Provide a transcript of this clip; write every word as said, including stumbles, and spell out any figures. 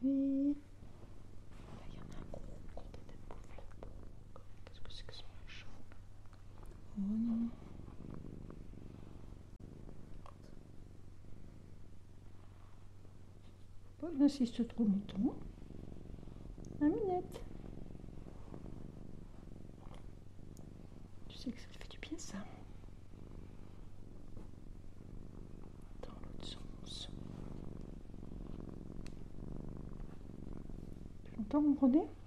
nuit. Là, il y en a un gros, gros tête de bouffe là. Qu'est-ce que c'est que ce machin? Oh non. Bon, il insiste trop longtemps. Un minette. Tu sais que ça te fait du bien ça. Dans l'autre sens. Plus longtemps, mon René?